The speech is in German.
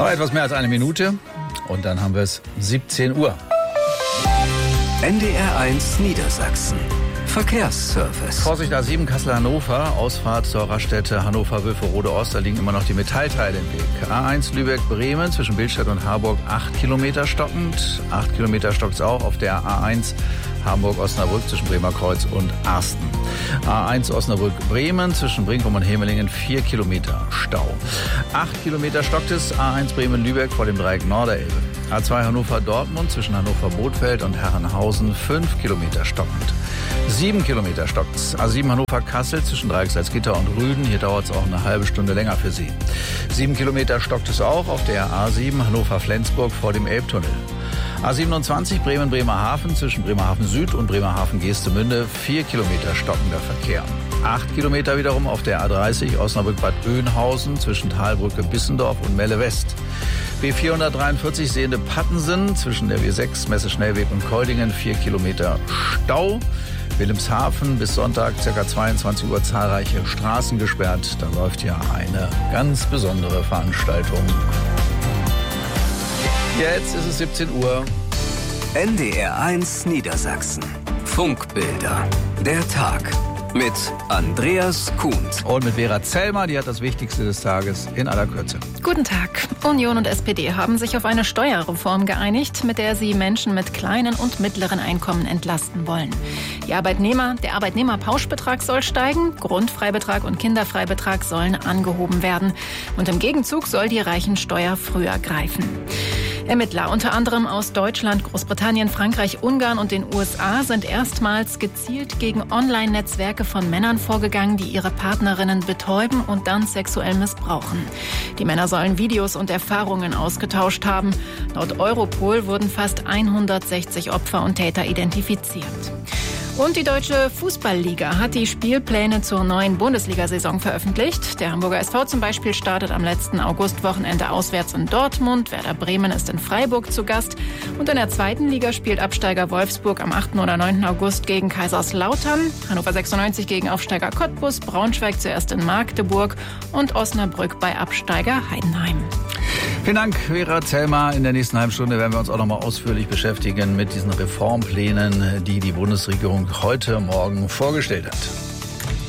Noch etwas mehr als eine Minute und dann haben wir es 17 Uhr. NDR1 Niedersachsen. Verkehrsservice. Vorsicht A7 Kassel-Hannover, Ausfahrt zur Raststätte Hannover-Wülferode-Ost, da liegen immer noch die Metallteile im Weg. A1 Lübeck-Bremen zwischen Billstedt und Harburg 8 Kilometer stockend. 8 Kilometer stockt es auch auf der A1 Hamburg-Osnabrück zwischen Bremer Kreuz und Arsten. A1 Osnabrück-Bremen zwischen Brinkum und Hemelingen 4 Kilometer Stau. 8 Kilometer stockt es A1 Bremen-Lübeck vor dem Dreieck Norderelbe. A2 Hannover-Dortmund zwischen Hannover-Bothfeld und Herrenhausen 5 Kilometer stockend. 7 Kilometer stockt's. A7 Hannover-Kassel zwischen Dreieck Salzgitter und Rüden. Hier dauert es auch eine halbe Stunde länger für Sie. 7 Kilometer stockt es auch auf der A7 Hannover-Flensburg vor dem Elbtunnel. A27 Bremen-Bremerhaven zwischen Bremerhaven Süd und Bremerhaven-Geestemünde 4 Kilometer stockender Verkehr. 8 Kilometer wiederum auf der A30 Osnabrück-Bad Oeynhausen zwischen Talbrücke-Bissendorf und Melle West. B443 Sehnde-Pattensen zwischen der W6 Messe-Schnellweg und Koldingen 4 Kilometer Stau. Wilhelmshaven bis Sonntag ca. 22 Uhr zahlreiche Straßen gesperrt. Da läuft ja eine ganz besondere Veranstaltung. Jetzt ist es 17 Uhr. NDR1 Niedersachsen. Funkbilder. Der Tag. Mit Andreas Kuhns. Und mit Vera Zellmer, die hat das Wichtigste des Tages in aller Kürze. Guten Tag. Union und SPD haben sich auf eine Steuerreform geeinigt, mit der sie Menschen mit kleinen und mittleren Einkommen entlasten wollen. Der Arbeitnehmerpauschbetrag soll steigen, Grundfreibetrag und Kinderfreibetrag sollen angehoben werden. Und im Gegenzug soll die Reichensteuer früher greifen. Ermittler, unter anderem aus Deutschland, Großbritannien, Frankreich, Ungarn und den USA, sind erstmals gezielt gegen Online-Netzwerke von Männern vorgegangen, die ihre Partnerinnen betäuben und dann sexuell missbrauchen. Die Männer sollen Videos und Erfahrungen ausgetauscht haben. Laut Europol wurden fast 160 Opfer und Täter identifiziert. Und die Deutsche Fußballliga hat die Spielpläne zur neuen Bundesliga-Saison veröffentlicht. Der Hamburger SV zum Beispiel startet am letzten Augustwochenende auswärts in Dortmund. Werder Bremen ist in Freiburg zu Gast. Und in der zweiten Liga spielt Absteiger Wolfsburg am 8. oder 9. August gegen Kaiserslautern. Hannover 96 gegen Aufsteiger Cottbus. Braunschweig zuerst in Magdeburg. Und Osnabrück bei Absteiger Heidenheim. Vielen Dank, Vera Zellmer. In der nächsten halben Stunde werden wir uns auch noch mal ausführlich beschäftigen mit diesen Reformplänen, die die Bundesregierung heute Morgen vorgestellt hat.